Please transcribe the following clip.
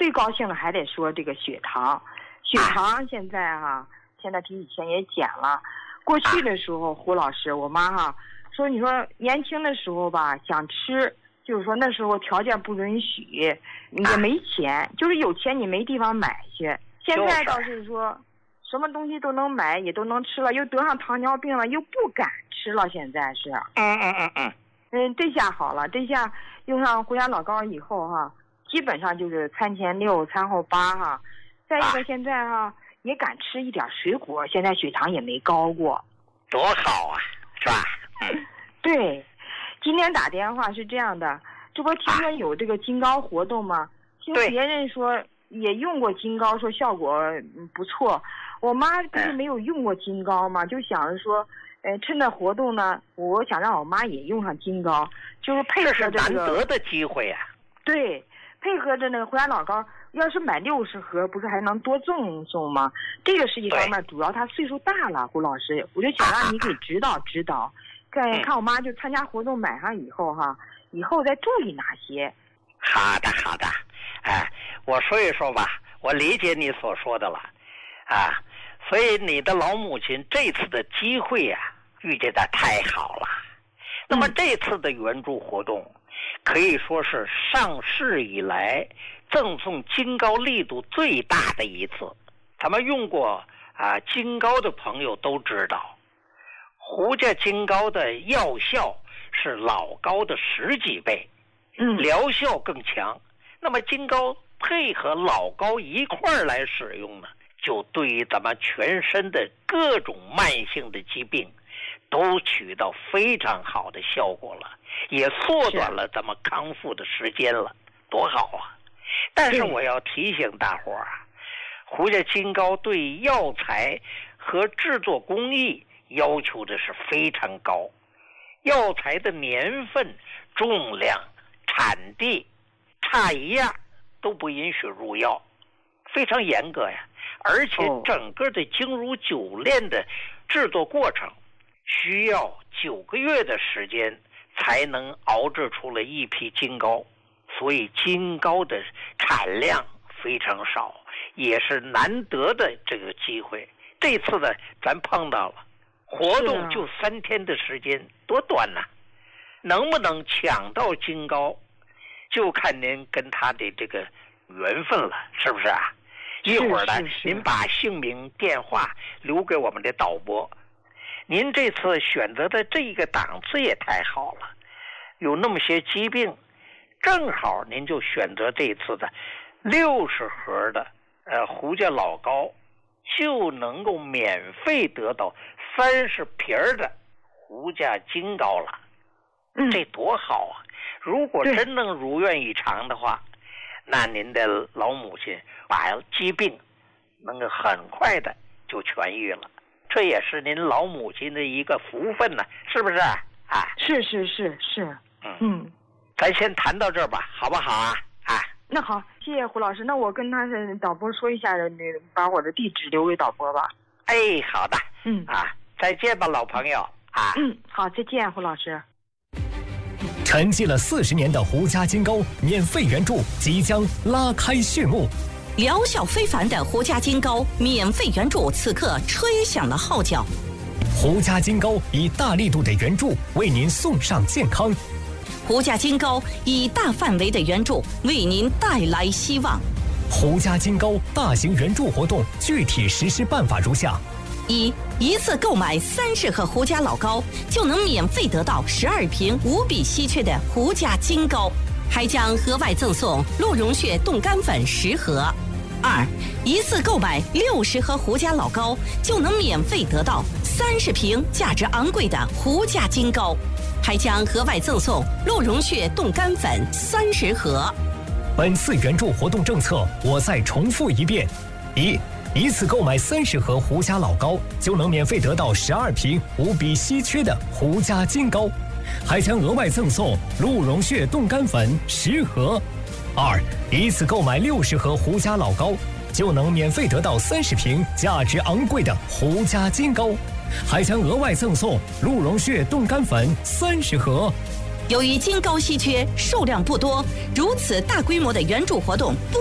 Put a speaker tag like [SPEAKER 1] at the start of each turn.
[SPEAKER 1] 最高兴的还得说这个血糖，血糖现在现在比以前也减了。过去的时候，胡老师，我妈说，你说年轻的时候吧，想吃，就是说那时候条件不允许，也没钱，就是有钱你没地方买去。现在倒是说，什么东西都能买，也都能吃了，又得上糖尿病了，又不敢吃了。现在是，这下好了，这下用上胡家老膏以后基本上就是餐前6，餐后8再一个现在也敢吃一点水果，现在血糖也没高过，
[SPEAKER 2] 多好啊，是吧？
[SPEAKER 1] 对，今天打电话是这样的，这不听说有这个金膏活动吗？听别人说也用过金膏，说效果不错。我妈不是没有用过金膏吗？就想着说，趁着活动呢，我想让我妈也用上金膏，就是配合
[SPEAKER 2] 这是难得的机会啊。
[SPEAKER 1] 对，配合着那个胡家老膏，要是买60盒，不是还能多送吗？这个是一方面，主要她岁数大了，胡老师，我就想让你给指导指导，看我妈就参加活动买上以后以后再注意哪些。
[SPEAKER 2] 好的，我说一说吧，我理解你所说的了，所以你的老母亲这次的机会遇见的太好了。那么这次的援助活动，可以说是上市以来赠送金膏力度最大的一次。咱们用过金膏的朋友都知道，胡家金膏的药效是老膏的10几倍，疗效更强。那么金膏配合老膏一块儿来使用呢，就对于咱们全身的各种慢性的疾病都起到非常好的效果了，也缩短了咱们康复的时间了，多好啊！但是我要提醒大伙儿胡家金膏对药材和制作工艺要求的是非常高，药材的年份、重量、产地差一样都不允许入药，非常严格呀。而且整个的精如酒炼的制作过程需要9个月的时间才能熬制出了一批金膏，所以金膏的产量非常少，也是难得的这个机会。这次呢，咱碰到了活动，就3天的时间，多短呐！能不能抢到金膏，就看您跟他的这个缘分了，是不是啊？一会儿呢，您把姓名、电话留给我们的导播。您这次选择的这个档次也太好了，有那么些疾病，正好您就选择这次的60盒的胡家老膏，就能够免费得到30瓶的胡家金膏了。这多好啊！如果真能如愿以偿的话，那您的老母亲把疾病能够很快的就痊愈了，这也是您老母亲的一个福分呢，是不是啊？
[SPEAKER 1] 是。
[SPEAKER 2] 咱先谈到这儿吧，好不好啊？
[SPEAKER 1] 那好，谢谢胡老师。那我跟他的导播说一下，把我的地址留给导播吧。
[SPEAKER 2] 好的。再见吧，老朋友啊。
[SPEAKER 1] 好，再见，胡老师。
[SPEAKER 3] 沉寂了40年的胡家金膏免费援助即将拉开序幕，
[SPEAKER 4] 疗效非凡的胡家金膏免费援助此刻吹响了号角。
[SPEAKER 3] 胡家金膏以大力度的援助为您送上健康，
[SPEAKER 4] 胡家金膏以大范围的援助为您带来希望。
[SPEAKER 3] 胡家金膏大型援助活动具体实施办法如下：
[SPEAKER 4] 一次购买30盒胡家老膏，就能免费得到12瓶无比稀缺的胡家金膏，还将额外赠送鹿茸血冻干粉10盒。一次购买60盒胡家老膏，就能免费得到30瓶价值昂贵的胡家金膏，还将额外赠送鹿茸血冻干粉30盒。
[SPEAKER 3] 本次援助活动政策，我再重复一遍：一次购买30盒胡家老膏，就能免费得到12瓶无比稀缺的胡家金膏，还将额外赠送鹿茸血冻干粉10盒。一次购买60盒胡家老膏，就能免费得到30瓶价值昂贵的胡家金膏，还将额外赠送鹿茸血冻干粉30盒。
[SPEAKER 4] 由于金膏稀缺，数量不多，如此大规模的援助活动不